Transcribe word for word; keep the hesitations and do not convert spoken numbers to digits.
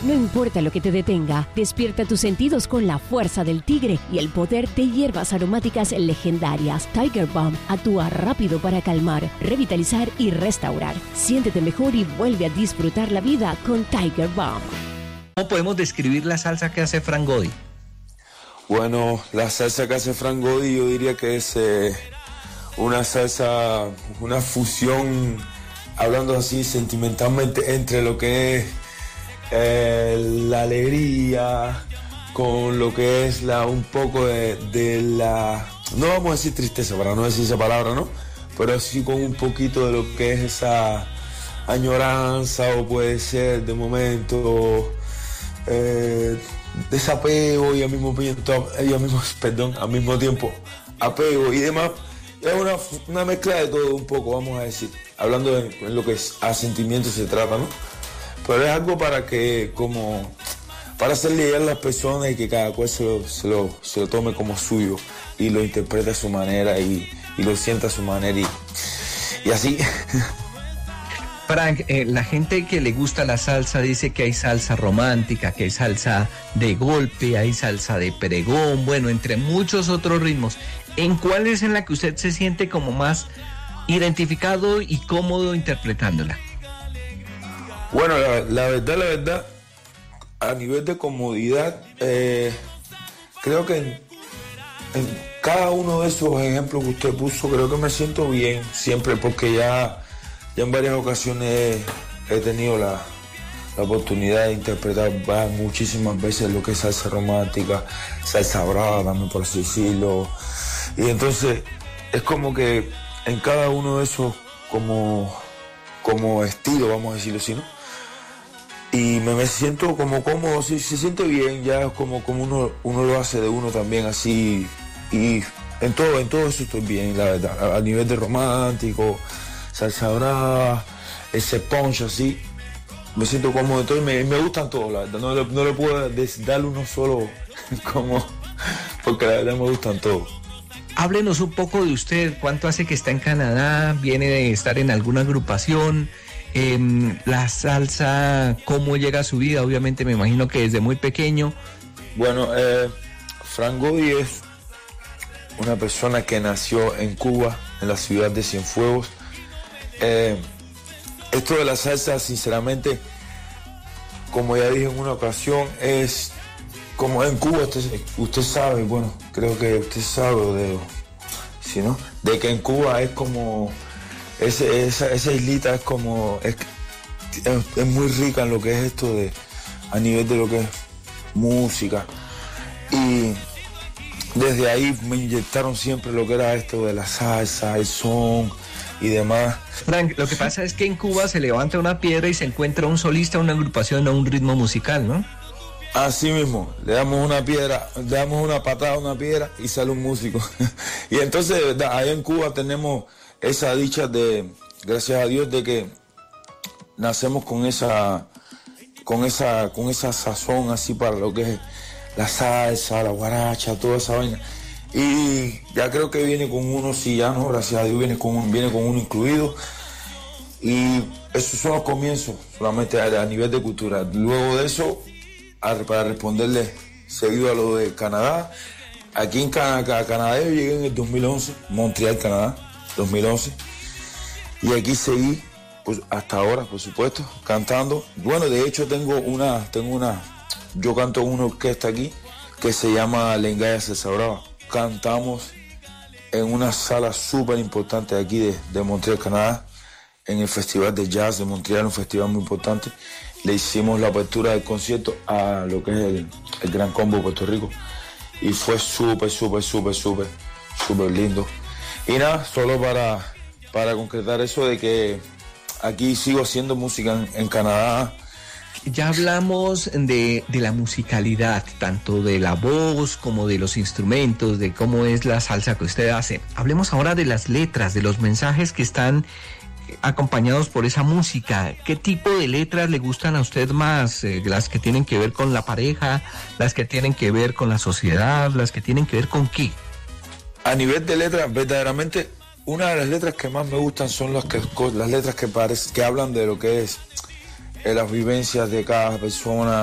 No importa lo que te detenga, despierta tus sentidos con la fuerza del tigre y el poder de hierbas aromáticas legendarias. Tiger Balm actúa rápido para calmar, revitalizar y restaurar. Siéntete mejor y vuelve a disfrutar la vida con Tiger Balm. ¿Cómo podemos describir la salsa que hace Frank Gody? Bueno, la salsa que hace Frank Gody yo diría que es eh, una salsa, una fusión, hablando así sentimentalmente, entre lo que es eh, la alegría con lo que es la un poco de, de la, no vamos a decir tristeza para no decir esa palabra, ¿no? Pero sí con un poquito de lo que es esa añoranza o puede ser de momento eh, desapego y al mismo tiempo, y al mismo, perdón, al mismo tiempo apego y demás. Es una, una mezcla de todo un poco, vamos a decir, hablando de en lo que es, a sentimientos se trata, ¿no? Pero es algo para que, como, para hacerle llegar a las personas y que cada cual se lo, se lo, se lo tome como suyo y lo interprete a su manera y, y lo sienta a su manera y, y así. Frank, eh, la gente que le gusta la salsa dice que hay salsa romántica, que hay salsa de golpe, hay salsa de pregón, bueno, entre muchos otros ritmos. ¿En cuál es en la que usted se siente como más identificado y cómodo interpretándola? Bueno, la, la verdad, la verdad, a nivel de comodidad, eh, creo que en, en cada uno de esos ejemplos que usted puso, creo que me siento bien siempre, porque ya, ya en varias ocasiones he tenido la, la oportunidad de interpretar muchísimas veces lo que es salsa romántica, salsa brava también, por así decirlo. Y entonces es como que en cada uno de esos como, como estilo, vamos a decirlo así, ¿no? Y me, me siento como cómodo, sí, se siente bien, ya como, como uno, uno lo hace de uno también así. Y en todo, en todo eso estoy bien, la verdad. A, a nivel de romántico, salsa brava, ese punch así, me siento cómodo de todo y me, me gustan todos, la verdad. No, no le puedo darle uno solo como, porque la verdad me gustan todos. Háblenos un poco de usted, ¿cuánto hace que está en Canadá? ¿Viene de estar en alguna agrupación? Eh, la salsa, ¿cómo llega a su vida? Obviamente me imagino que desde muy pequeño. Bueno, eh, Frank Gody es una persona que nació en Cuba, en la ciudad de Cienfuegos. Eh, esto de la salsa, sinceramente, como ya dije en una ocasión, es como en Cuba, usted, usted sabe, bueno, creo que usted sabe de, ¿sí, no? De que en Cuba es como, ese, esa, esa islita es como, es, es, es muy rica en lo que es esto de, a nivel de lo que es música. Y desde ahí me inyectaron siempre lo que era esto de la salsa, el son y demás. Frank, lo que pasa es que en Cuba se levanta una piedra y se encuentra un solista, una agrupación o un ritmo musical, ¿no? Así mismo, le damos una piedra, le damos una patada a una piedra y sale un músico. Y entonces, de verdad, allá en Cuba tenemos esa dicha de, gracias a Dios, de que nacemos con esa, con esa, con esa sazón así para lo que es la salsa, la guaracha, toda esa vaina. Y ya creo que viene con uno, si ya no, gracias a Dios, viene con, viene con uno incluido. Y esos son los comienzos, solamente a, a nivel de cultura. Luego de eso, a, para responderle seguido a lo de Canadá, aquí en Canadá, Canadá yo llegué en el dos mil once, Montreal, Canadá, dos mil once. Y aquí seguí, pues hasta ahora, por supuesto, cantando. Bueno, de hecho tengo una, tengo una, yo canto en una orquesta aquí que se llama Lengaya Salsa Brava. Cantamos en una sala súper importante aquí de, de Montreal, Canadá, en el Festival de Jazz de Montreal, un festival muy importante. Le hicimos la apertura del concierto a lo que es el, el Gran Combo de Puerto Rico. Y fue súper, súper, súper, súper, súper lindo. Y nada, solo para, para concretar eso de que aquí sigo haciendo música en, en Canadá. Ya hablamos de, de la musicalidad, tanto de la voz como de los instrumentos, de cómo es la salsa que usted hace. Hablemos ahora de las letras, de los mensajes que están acompañados por esa música. ¿Qué tipo de letras le gustan a usted más? Eh, las que tienen que ver con la pareja, las que tienen que ver con la sociedad, las que tienen que ver con qué. A nivel de letras, verdaderamente, una de las letras que más me gustan son las que las letras que parece, que hablan de lo que es eh, las vivencias de cada persona.